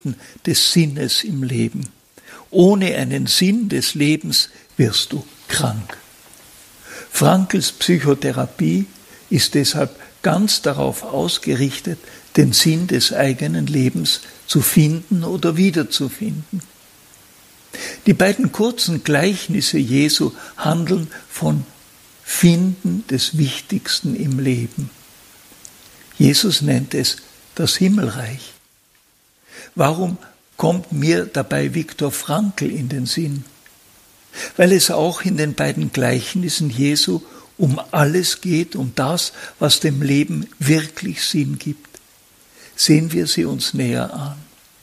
des Sinnes im Leben. Ohne einen Sinn des Lebens wirst du krank. Frankls Psychotherapie ist deshalb ganz darauf ausgerichtet, den Sinn des eigenen Lebens zu finden oder wiederzufinden. Die beiden kurzen Gleichnisse Jesu handeln von Finden des Wichtigsten im Leben. Jesus nennt es das Himmelreich. Warum kommt mir dabei Viktor Frankl in den Sinn? Weil es auch in den beiden Gleichnissen Jesu um alles geht, um das, was dem Leben wirklich Sinn gibt. Sehen wir sie uns näher an.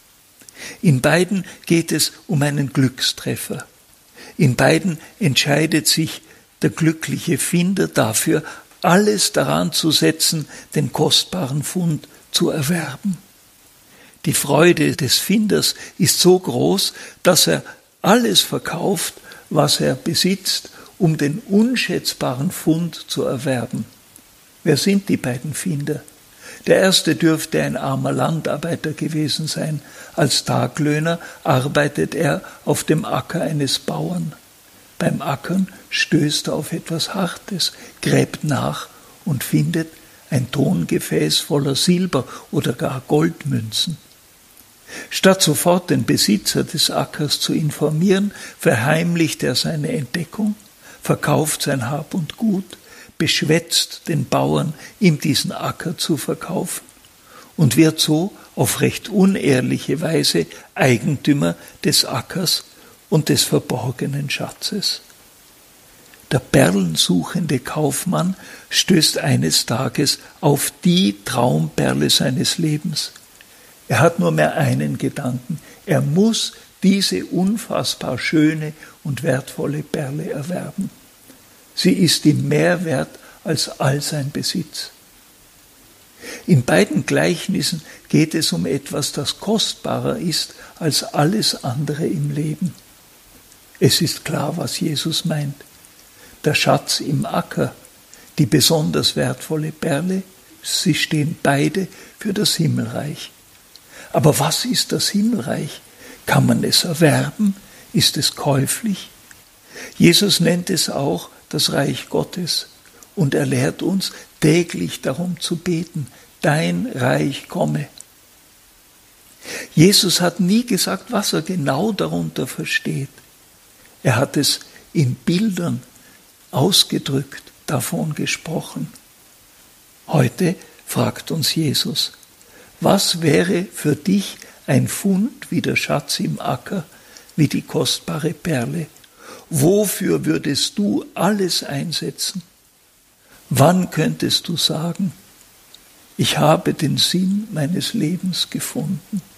In beiden geht es um einen Glückstreffer. In beiden entscheidet sich der glückliche Finder dafür, alles daran zu setzen, den kostbaren Fund zu erwerben. Die Freude des Finders ist so groß, dass er alles verkauft, was er besitzt, um den unschätzbaren Fund zu erwerben. Wer sind die beiden Finder? Der erste dürfte ein armer Landarbeiter gewesen sein. Als Taglöhner arbeitet er auf dem Acker eines Bauern. Beim Ackern stößt er auf etwas Hartes, gräbt nach und findet ein Tongefäß voller Silber- oder gar Goldmünzen. Statt sofort den Besitzer des Ackers zu informieren, verheimlicht er seine Entdeckung, verkauft sein Hab und Gut, beschwätzt den Bauern, ihm diesen Acker zu verkaufen und wird so auf recht unehrliche Weise Eigentümer des Ackers und des verborgenen Schatzes. Der perlensuchende Kaufmann stößt eines Tages auf die Traumperle seines Lebens. Er hat nur mehr einen Gedanken. Er muss diese unfassbar schöne und wertvolle Perle erwerben. Sie ist ihm mehr wert als all sein Besitz. In beiden Gleichnissen geht es um etwas, das kostbarer ist als alles andere im Leben. Es ist klar, was Jesus meint. Der Schatz im Acker, die besonders wertvolle Perle, sie stehen beide für das Himmelreich. Aber was ist das Himmelreich? Kann man es erwerben? Ist es käuflich? Jesus nennt es auch das Reich Gottes und er lehrt uns, täglich darum zu beten, dein Reich komme. Jesus hat nie gesagt, was er genau darunter versteht. Er hat es in Bildern ausgedrückt, davon gesprochen. Heute fragt uns Jesus, was wäre für dich ein Fund wie der Schatz im Acker, wie die kostbare Perle? Wofür würdest du alles einsetzen? Wann könntest du sagen, ich habe den Sinn meines Lebens gefunden?